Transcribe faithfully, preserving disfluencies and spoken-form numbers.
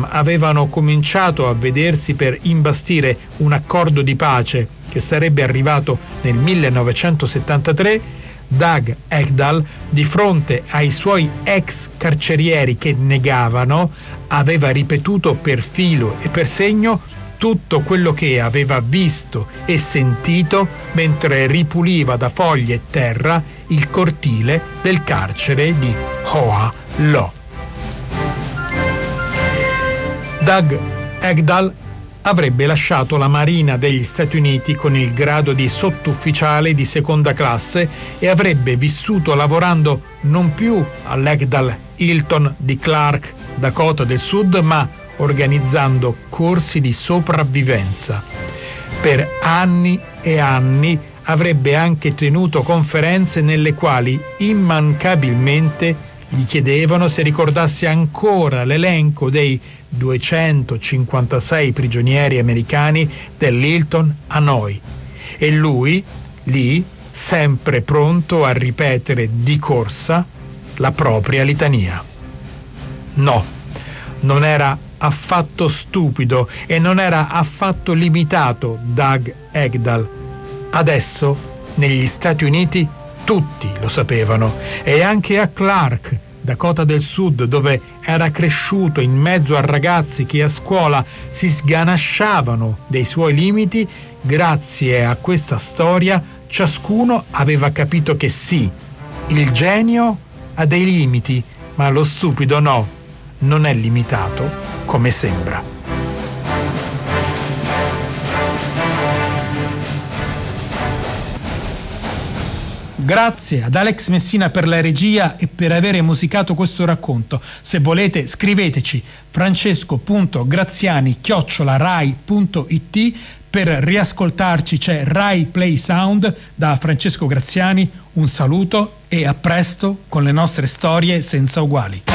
Vietnam avevano cominciato a vedersi per imbastire un accordo di pace che sarebbe arrivato nel millenovecentosettantatré, Doug Egdahl, di fronte ai suoi ex carcerieri che negavano, aveva ripetuto per filo e per segno tutto quello che aveva visto e sentito mentre ripuliva da foglie e terra il cortile del carcere di Hoa Lo. Doug Egdahl avrebbe lasciato la Marina degli Stati Uniti con il grado di sottufficiale di seconda classe e avrebbe vissuto lavorando non più all'Egdahl Hilton di Clark, Dakota del Sud, ma organizzando corsi di sopravvivenza. Per anni e anni avrebbe anche tenuto conferenze nelle quali immancabilmente gli chiedevano se ricordasse ancora l'elenco dei duecentocinquantasei prigionieri americani dell'Hilton Hanoi, e lui, lì, sempre pronto a ripetere di corsa la propria litania. No, non era affatto stupido e non era affatto limitato Doug Egdahl. Adesso, negli Stati Uniti, tutti lo sapevano, e anche a Clark, Dakota del Sud, dove era cresciuto in mezzo a ragazzi che a scuola si sganasciavano dei suoi limiti, grazie a questa storia ciascuno aveva capito che sì, il genio ha dei limiti, ma lo stupido no, non è limitato come sembra. Grazie ad Alex Messina per la regia e per avere musicato questo racconto. Se volete scriveteci francesco punto graziani chiocciola rai punto it. Per riascoltarci c'è Rai Play Sound da Francesco Graziani. Un saluto e a presto con le nostre storie senza uguali.